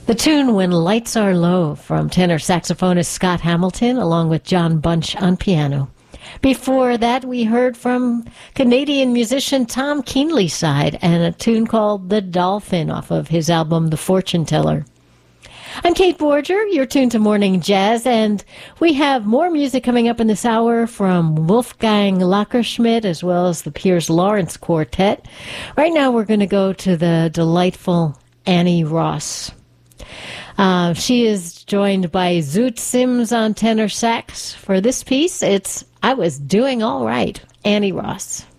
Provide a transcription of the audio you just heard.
The tune When Lights Are Low from tenor saxophonist Scott Hamilton along with John Bunch on piano. Before that, we heard from Canadian musician Tom Keenlyside and a tune called The Dolphin off of his album The Fortune Teller. I'm Kate Borger, you're tuned to Morning Jazz, and we have more music coming up in this hour from Wolfgang Lackerschmidt as well as the Piers Lawrence Quartet. Right now we're going to go to the delightful Annie Ross. She is joined by Zoot Sims on tenor sax. For this piece, it's I Was Doing All Right, Annie Ross.